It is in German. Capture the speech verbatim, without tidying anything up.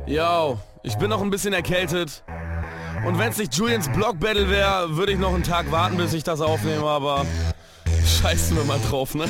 Yo, ich bin noch ein bisschen erkältet. Und wenn's nicht Julians Block Battle wäre, würde ich noch einen Tag warten, bis ich das aufnehme, aber scheißen wir mal drauf, ne?